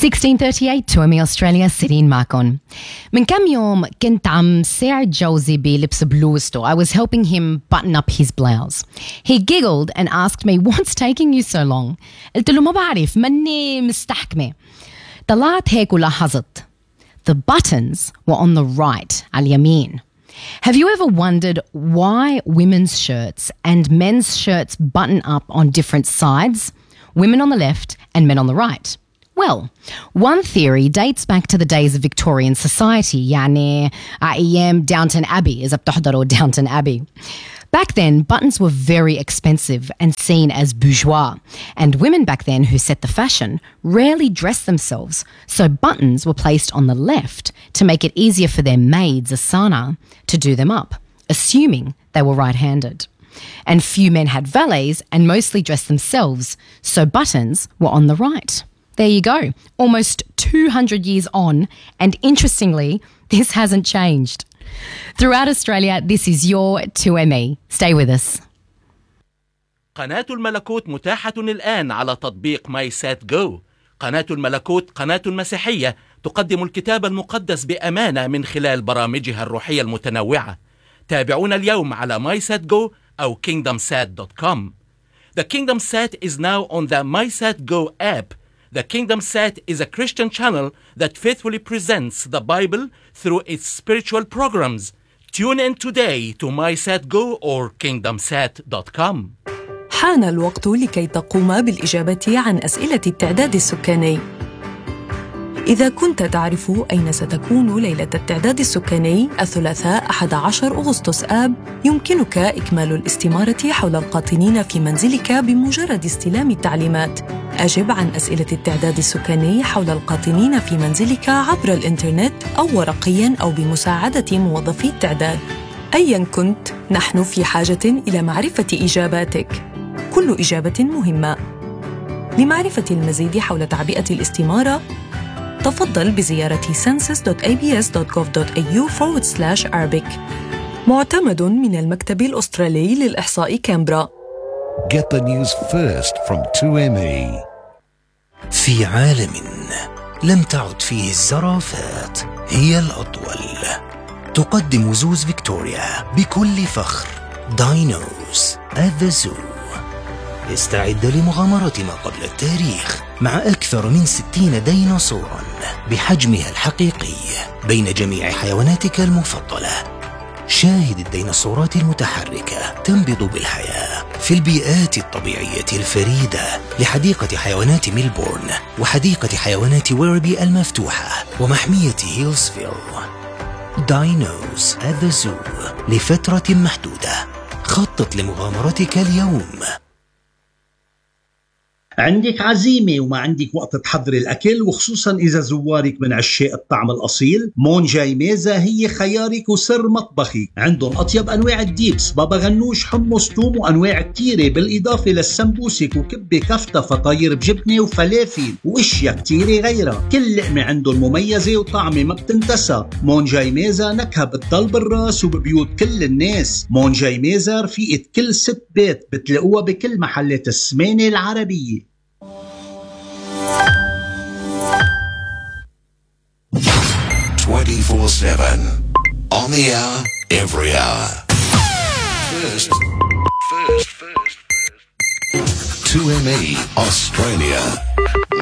1638 2ME أستراليا سيرين معكم. من كم يوم كنت عم ساعد جوزي بلبس بلوزته. I was helping him button up his blouse. He giggled and asked me, "What's taking you so long?" قلت له ما بعرف ماني مستحكمة. طلعت هيك ولاحظت. The buttons were on the right, على اليمين. Have you ever wondered why women's shirts and men's shirts button up on different sides? Women on the left and men on the right. Well, one theory dates back to the days of Victorian society, يعني أيام Downton Abbey, إذا بتحضروا Downton Abbey. Back then, buttons were very expensive and seen as bourgeois, and women back then who set the fashion rarely dressed themselves, so buttons were placed on the left to make it easier for their maids, Asana, to do them up, assuming they were right-handed. And few men had valets and mostly dressed themselves, so buttons were on the right. There you go, almost 200 years on, and interestingly, this hasn't changed. Throughout Australia, this is your 2ME. Stay with us. قناة الملكوت متاحة الآن على تطبيق ماي سات جو. قناة الملكوت قناة مسيحية تقدم الكتاب المقدس بأمانة من خلال برامجها الروحية المتنوعة. تابعونا اليوم على MySatGo أو KingdomSat.com. The KingdomSat is now on the MySatGo app. The KingdomSat is a Christian channel that faithfully presents the Bible through its spiritual programs. Tune in today to MySatGo or KingdomSat.com. حان الوقت لكي تقوم بالإجابة عن أسئلة التعداد السكاني. إذا كنت تعرف أين ستكون ليلة التعداد السكاني الثلاثاء 11 أغسطس آب، يمكنك إكمال الاستمارة حول القاطنين في منزلك بمجرد استلام التعليمات. أجب عن أسئلة التعداد السكاني حول القاطنين في منزلك عبر الإنترنت أو ورقياً أو بمساعدة موظفي التعداد. أياً كنت، نحن في حاجة إلى معرفة إجاباتك. كل إجابة مهمة. لمعرفة المزيد حول تعبئة الاستمارة، تفضل بزيارة census.abs.gov.au/Arabic. معتمد من المكتب الأسترالي للإحصاء كامبرا. Get the news first from 2ME. في عالم لم تعد فيه الزرافات هي الأطول، تقدم زوز فيكتوريا بكل فخر داينوز at the Zoo. استعد لمغامرة ما قبل التاريخ مع أكثر من 60 ديناصوراً بحجمها الحقيقي بين جميع حيواناتك المفضلة. شاهد الديناصورات المتحركة تنبض بالحياة في البيئات الطبيعية الفريدة لحديقة حيوانات ميلبورن وحديقة حيوانات ويربي المفتوحة ومحمية هيلسفيل. داينوز at the Zoo لفترة محدودة. خطط لمغامرتك اليوم. عندك عزيمة وما عندك وقت تحضري الأكل، وخصوصا إذا زوارك من عشاق الطعم الأصيل، مون جاي ميزة هي خيارك وسر مطبخك. عندهم أطيب أنواع الديبس، بابا غنوش، حمص، توم، وأنواع كتيرة، بالإضافة للسمبوسك وكبة كفتة، فطاير بجبنة وفلافل وأشياء كتيرة غيرها. كل لقمة عندهم مميزة وطعمة ما بتنتسى. مون جاي ميزة نكهة بتضل بالراس وببيوت كل الناس. مون جاي ميزة رفيقة كل ست بيت، بتلاقوها بكل محلات السمانة العربية. 24/7 on the hour, every hour. First. 2ME Australia.